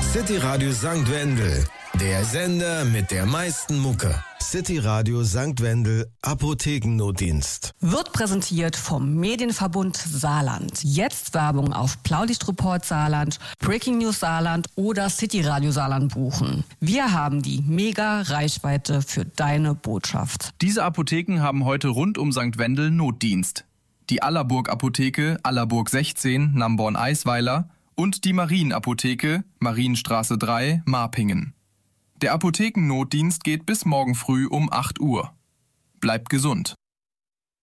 City Radio St. Wendel, der Sender mit der meisten Mucke. City Radio St. Wendel, Apothekennotdienst. Wird präsentiert vom Medienverbund Saarland. Jetzt Werbung auf Blaulichtreport Saarland, Breaking News Saarland oder City Radio Saarland buchen. Wir haben die Mega-Reichweite für deine Botschaft. Diese Apotheken haben heute rund um St. Wendel Notdienst. Die Allerburg Apotheke, Allerburg 16, Namborn-Eisweiler und die Marienapotheke, Marienstraße 3, Marpingen. Der Apothekennotdienst geht bis morgen früh um 8 Uhr. Bleibt gesund.